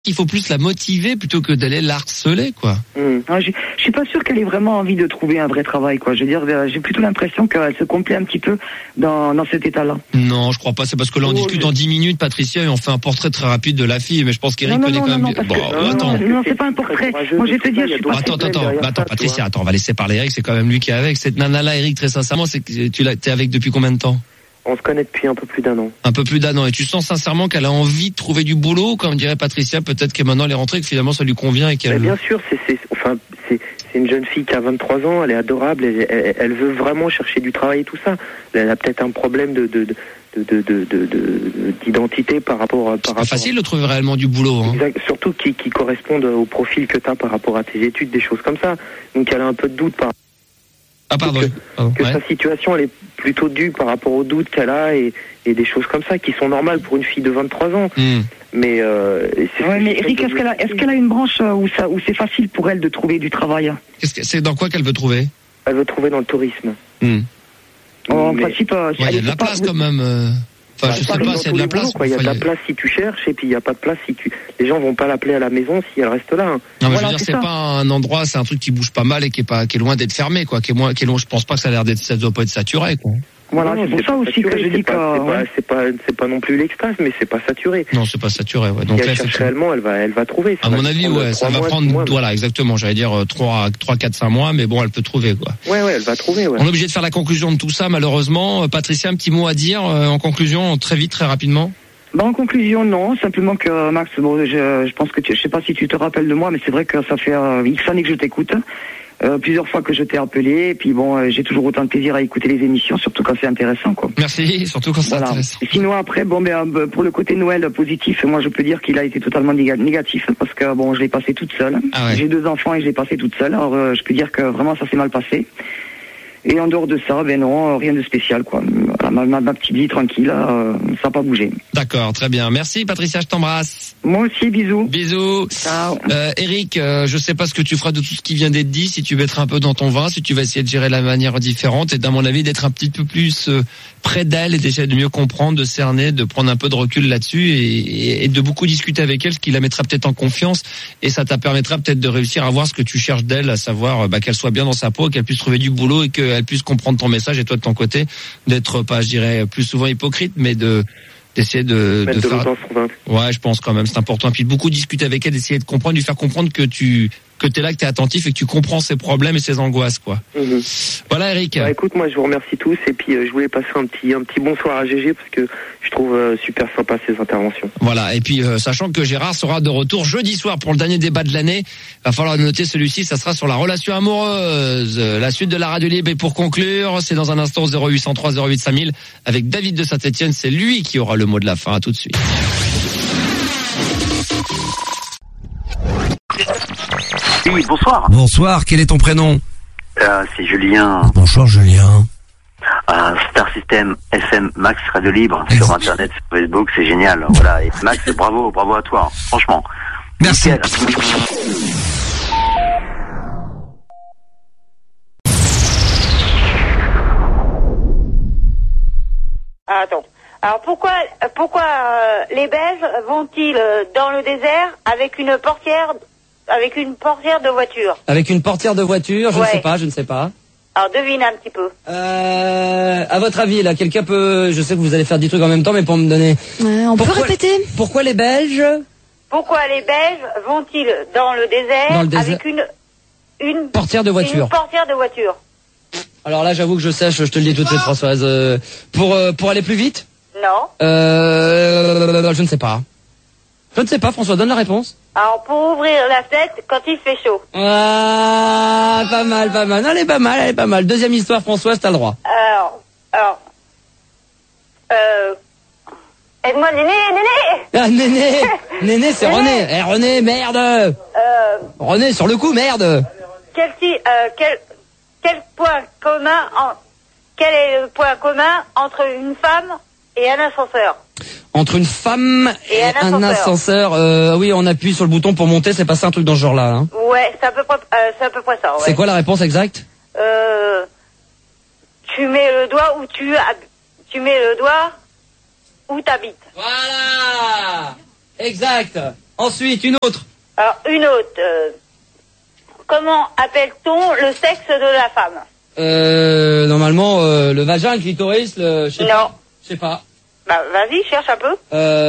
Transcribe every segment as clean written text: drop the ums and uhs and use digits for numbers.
Il faut plus la motiver plutôt que d'aller la harceler, quoi. Je suis pas sûr qu'elle ait vraiment envie de trouver un vrai travail, quoi. Je veux dire, j'ai plutôt l'impression qu'elle se complaît un petit peu dans cet état-là. Non, je crois pas. C'est parce que là, on discute dans 10 minutes, Patricia, et on fait un portrait très rapide de la fille. Mais je pense qu'Eric connaît quand même. Non, c'est pas un portrait. Moi, je vais te dire, je suis pas. Attends, Patricia, on va laisser parler Eric. C'est quand même lui qui est avec cette nana-là, Eric. Très sincèrement, t'es avec depuis combien de temps? On se connaît depuis un peu plus d'un an. Un peu plus d'un an. Et tu sens sincèrement qu'elle a envie de trouver du boulot, comme dirait Patricia, peut-être que maintenant elle est rentrée, que finalement ça lui convient et qu'elle... Mais bien sûr, c'est une jeune fille qui a 23 ans, elle est adorable, elle veut vraiment chercher du travail et tout ça. Elle a peut-être un problème d'identité par rapport C'est pas facile de trouver réellement du boulot. Hein. Exact, surtout qui correspondent au profil que tu as par rapport à tes études, des choses comme ça. Donc elle a un peu de doute par que sa situation elle est plutôt due par rapport aux doutes qu'elle a et des choses comme ça qui sont normales pour une fille de 23 ans. Mais mais Eric, est-ce qu'elle a une branche où c'est facile pour elle de trouver du travail? C'est dans quoi qu'elle veut trouver? Elle veut trouver dans le tourisme. En principe, il y a de la place quand même. Enfin, je sais pas s'il y a de la place. Il y a de la place si tu cherches et puis il y a pas de place si tu. Les gens vont pas l'appeler à la maison si elle reste là. Non, mais je veux dire, c'est pas un endroit, c'est un truc qui bouge pas mal et qui est loin d'être fermé, quoi. Qui est loin. Je pense pas que ça doit pas être saturé, quoi. Voilà, c'est pour ça aussi que je dis que c'est pas non plus l'extase, mais c'est pas saturé. Non, c'est pas saturé, ouais. Donc si elle cherche réellement, elle va trouver. À mon avis, ouais, ça va prendre, voilà, exactement. J'allais dire 3, 4, 5 mois, mais bon, elle peut trouver, quoi. Ouais, elle va trouver, ouais. On est obligé de faire la conclusion de tout ça, malheureusement. Patricia, un petit mot à dire, en conclusion, très vite, très rapidement? En conclusion, non. Simplement que, Max, bon, je pense que je sais pas si tu te rappelles de moi, mais c'est vrai que ça fait X années que je t'écoute. Plusieurs fois que je t'ai appelé, et puis bon, j'ai toujours autant de plaisir à écouter les émissions, surtout quand c'est intéressant, quoi. Merci, surtout quand c'est intéressant. Et sinon après, pour le côté Noël positif, moi je peux dire qu'il a été totalement négatif, parce que bon, je l'ai passé toute seule. Ah ouais. J'ai 2 enfants et je l'ai passé toute seule, alors je peux dire que vraiment ça s'est mal passé. Et en dehors de ça, non, rien de spécial, quoi. Voilà, ma petite vie tranquille, ça n'a pas bougé. D'accord, très bien. Merci Patricia, je t'embrasse. Moi aussi, bisous. Bisous. Ciao. Eric, je sais pas ce que tu feras de tout ce qui vient d'être dit, si tu mettras un peu dans ton vin, si tu vas essayer de gérer de la manière différente, et à mon avis d'être un petit peu plus près d'elle et d'essayer de mieux comprendre, de cerner, de prendre un peu de recul là-dessus et de beaucoup discuter avec elle, ce qui la mettra peut-être en confiance et ça te permettra peut-être de réussir à voir ce que tu cherches d'elle, à savoir qu'elle soit bien dans sa peau, qu'elle puisse trouver du boulot et qu'elle puisse comprendre ton message et toi de ton côté d'être pas, je dirais, plus souvent hypocrite, mais d'essayer de faire. Ouais, je pense quand même, c'est important. Et puis de beaucoup discuter avec elle, d'essayer de comprendre, de lui faire comprendre que t'es là, que t'es attentif et que tu comprends ses problèmes et ses angoisses, quoi. Voilà, Eric. Écoute, moi je vous remercie tous et puis je voulais passer un petit bonsoir à GG parce que je trouve super sympa ses interventions. Voilà, et puis sachant que Gérard sera de retour jeudi soir pour le dernier débat de l'année, va falloir noter celui-ci, ça sera sur la relation amoureuse. La suite de la radio libre, et pour conclure, c'est dans un instant 0803 08 5000 avec David de Saint-Etienne, c'est lui qui aura le mot de la fin. À tout de suite. Oui, bonsoir. Bonsoir, quel est ton prénom? C'est Julien. Bonsoir Julien. Star System FM Max Radio Libre sur Internet, sur Facebook, c'est génial. Voilà, et Max, bravo à toi, franchement. Merci. Nickel. Attends. Alors pourquoi les Belges vont-ils dans le désert avec une portière de voiture? Avec une portière de voiture, je ne sais pas. Alors devine un petit peu. À votre avis, là, quelqu'un peut... Je sais que vous allez faire des trucs en même temps, mais pour me donner... on peut répéter. Pourquoi les Belges vont-ils dans le désert avec une portière de voiture? Une portière de voiture. Alors là, j'avoue que je sèche, je te le dis tout de suite, Françoise. Pour aller plus vite? Non. Je ne sais pas. Je ne sais pas, François, donne la réponse. Alors, pour ouvrir la fenêtre quand il fait chaud. Ah, pas mal. Non, elle est pas mal. Deuxième histoire, Françoise, t'as le droit. Aide-moi, Néné. Ah, Néné, c'est René. Eh, René, merde. René, sur le coup, merde. Quel est le point commun entre une femme et un ascenseur? Entre une femme et un ascenseur, oui, on appuie sur le bouton pour monter, c'est pas ça un truc dans ce genre-là, hein? Ouais, c'est à peu près ça, ouais. C'est quoi la réponse exacte? Tu mets le doigt où t'habites. Voilà! Exact! Ensuite, une autre. Alors, une autre. Comment appelle-t-on le sexe de la femme? Normalement, le vagin, le clitoris, le... Je sais pas. Bah, vas-y, cherche un peu.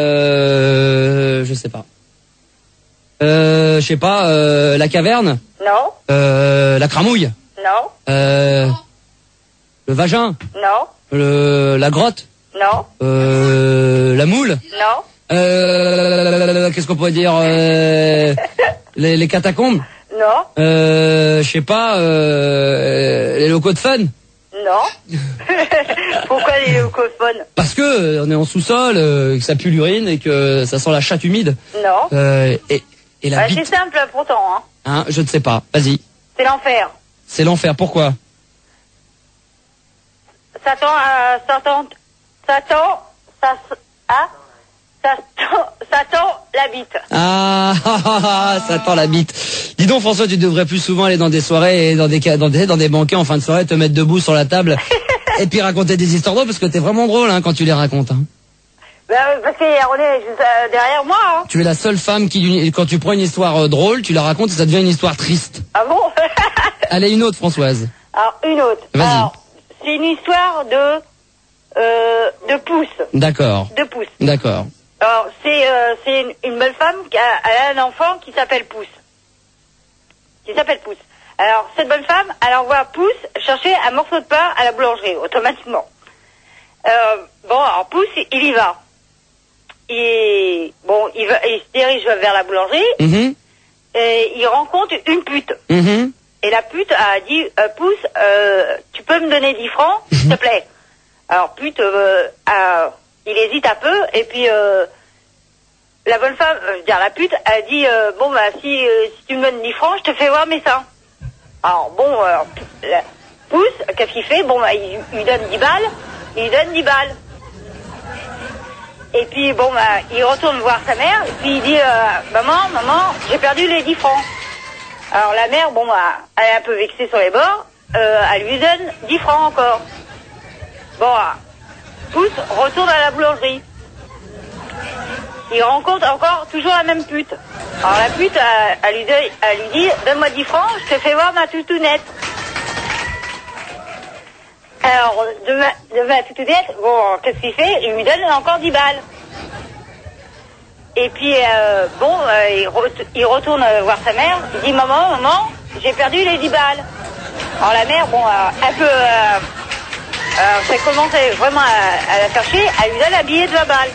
Je sais pas. Je sais pas, la caverne? Non. La cramouille? Non. Le vagin? Non. La grotte? Non. La moule? Non. Qu'est-ce qu'on pourrait dire? Les catacombes? Non. Je sais pas, les locaux de fun? Non. Pourquoi les leucophones? Parce que on est en sous-sol, que ça pue l'urine et que ça sent la chatte humide. Non. Et la bite. C'est simple pourtant. Hein, je ne sais pas. Vas-y. C'est l'enfer. C'est l'enfer. Pourquoi? Satan la bite. Ah, Satan la bite. Dis donc François, tu devrais plus souvent aller dans des soirées et dans des banquets en fin de soirée, te mettre debout sur la table et puis raconter des histoires drôles parce que t'es vraiment drôle quand tu les racontes. Parce qu'il y a René juste derrière moi. Tu es la seule femme qui, quand tu prends une histoire drôle, tu la racontes et ça devient une histoire triste. Ah bon? Allez, une autre Françoise. Alors, une autre. Vas-y. C'est une histoire de pouce. D'accord. De pouce. D'accord. Alors, c'est une belle femme qui a un enfant qui s'appelle Pouce. Alors, cette bonne femme, elle envoie Pouce chercher un morceau de pain à la boulangerie, automatiquement. Alors Pouce, il y va. Il se dirige vers la boulangerie. Mm-hmm. Et il rencontre une pute. Mm-hmm. Et la pute a dit, Pouce, tu peux me donner 10 francs, s'il te plaît? Alors, pute, il hésite un peu, et puis la bonne femme, la pute, a dit si tu me donnes 10 francs, je te fais voir mes seins. Alors Pouce, qu'est-ce qu'il fait? Il lui donne 10 balles, et puis il retourne voir sa mère, et puis il dit maman, j'ai perdu les 10 francs. Alors la mère, elle est un peu vexée sur les bords, elle lui donne 10 francs encore. Pouce retourne à la boulangerie. Il rencontre encore toujours la même pute. Alors la pute, elle lui dit, donne-moi 10 francs, je te fais voir ma toutounette. Alors, de ma toutounette, qu'est-ce qu'il fait? Il lui donne encore 10 balles. Et puis, il retourne voir sa mère, il dit, maman, j'ai perdu les 10 balles. Alors la mère, un peu... ça commence vraiment à la chercher, elle lui donne un billet de 20 balles.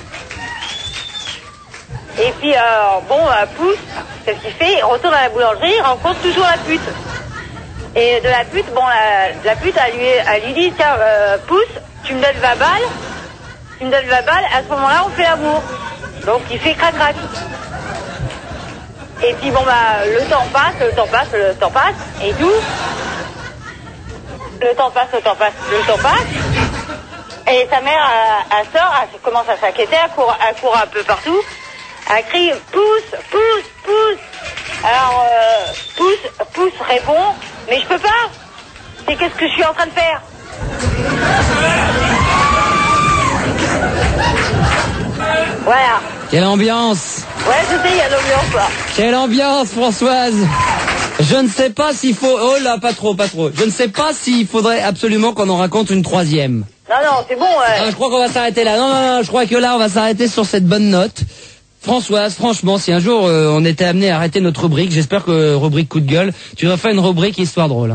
Et puis, Pouce, qu'est-ce qu'il fait? Il retourne à la boulangerie, il rencontre toujours la pute. Et de la pute, la pute, elle lui dit, tiens, Pouce, tu me donnes 20 balles, à ce moment-là, on fait l'amour. Donc, il fait crac-crac. Et puis, le temps passe, et tout. Le temps passe. Et sa mère, elle sort, elle commence à s'inquiéter, elle court un peu partout. Elle crie, Pouce. Alors, Pouce répond, mais je peux pas. C'est qu'est-ce que je suis en train de faire? Voilà. Quelle ambiance! Ouais, je sais, il y a l'ambiance là. Quelle ambiance, Françoise! Je ne sais pas s'il faut... Oh là, pas trop. Je ne sais pas s'il faudrait absolument qu'on en raconte une troisième. Non, c'est bon. Je crois qu'on va s'arrêter là. Non, je crois que là, on va s'arrêter sur cette bonne note. Françoise, franchement, si un jour on était amené à arrêter notre rubrique, j'espère que rubrique coup de gueule, tu vas faire une rubrique histoire drôle.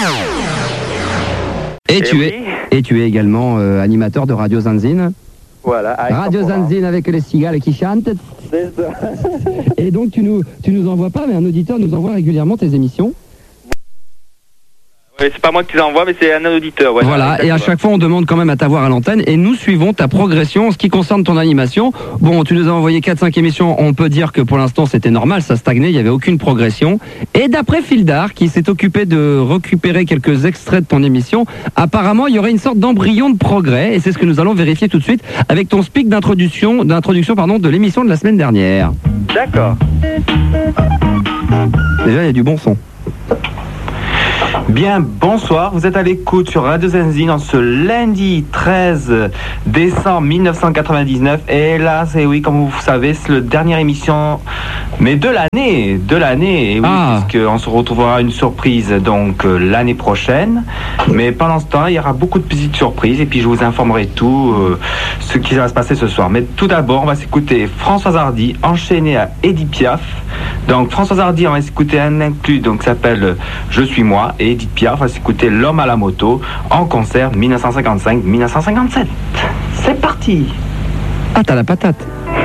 Et tu es également animateur de Radio Zanzine. Voilà. Radio Zanzine avec les cigales qui chantent. C'est ça. Et donc tu nous envoies pas, mais un auditeur nous envoie régulièrement tes émissions. C'est pas moi qui les envoie, mais c'est un auditeur. Ouais, voilà, et à chaque fois on demande quand même à t'avoir à l'antenne et nous suivons ta progression en ce qui concerne ton animation. Bon, tu nous as envoyé 4-5 émissions, on peut dire que pour l'instant c'était normal, ça stagnait, il n'y avait aucune progression. Et d'après Fildar, qui s'est occupé de récupérer quelques extraits de ton émission, apparemment il y aurait une sorte d'embryon de progrès et c'est ce que nous allons vérifier tout de suite avec ton speak d'introduction de l'émission de la semaine dernière. D'accord. Déjà il y a du bon son. Bien, bonsoir, vous êtes à l'écoute sur Radio Zenzine en ce lundi 13 décembre 1999 et là, c'est oui, comme vous savez, c'est le dernière émission, mais de l'année, et oui, puisqu'on se retrouvera une surprise donc l'année prochaine, mais pendant ce temps, il y aura beaucoup de petites surprises et puis je vous informerai tout ce qui va se passer ce soir. Mais tout d'abord, on va s'écouter Françoise Hardy enchaînée à Edith Piaf. Donc Françoise Hardy, on va s'écouter un inclus donc qui s'appelle Je suis moi et Edith Piaf va s'écouter L'homme à la moto en concert 1955-1957. C'est parti. Ah, t'as la patate.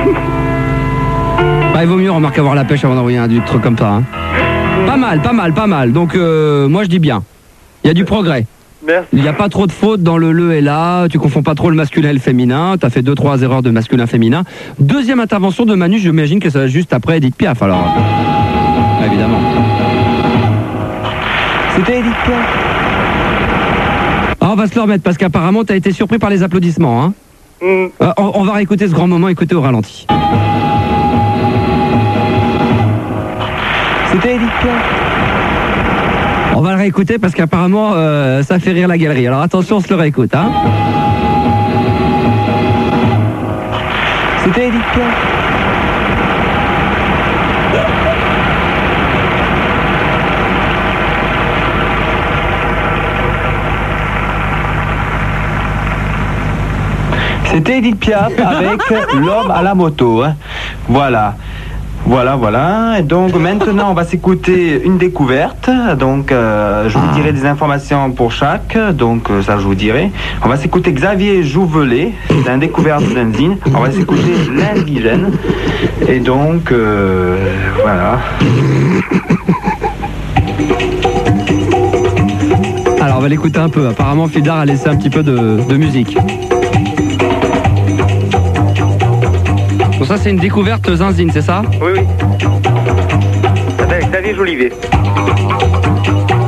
Bah, il vaut mieux remarquer avoir la pêche avant d'envoyer un truc comme ça. Hein. Pas mal. Donc moi je dis bien. Il y a du progrès. Merci. Il n'y a pas trop de fautes dans le et là, tu confonds pas trop le masculin et le féminin, tu as fait 2-3 erreurs de masculin-féminin. Deuxième intervention de Manu, j'imagine que ça va juste après Edith Piaf alors. Évidemment. C'était Edith Piaf. Ah, on va se le remettre parce qu'apparemment tu as été surpris par les applaudissements. Hein. On va réécouter ce grand moment, écoutez au ralenti. C'était Edith Piaf. On va le réécouter parce qu'apparemment ça fait rire la galerie. Alors attention, on se le réécoute. Hein. C'était Edith Piaf. C'était Edith Piaf avec L'homme à la moto. Hein. Voilà. Et donc maintenant on va s'écouter une découverte. Donc je vous dirai des informations pour chaque. Donc ça je vous dirai. On va s'écouter Xavier Jouvelet, c'est un découverte de Zenzine. On va s'écouter L'Indigène. Et donc voilà. Alors on va l'écouter un peu. Apparemment Fildar a laissé un petit peu de musique. Bon, ça c'est une découverte Zenzine, c'est ça? Oui. Xavier Jolivet.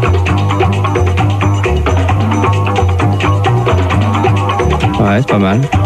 Ouais, c'est pas mal.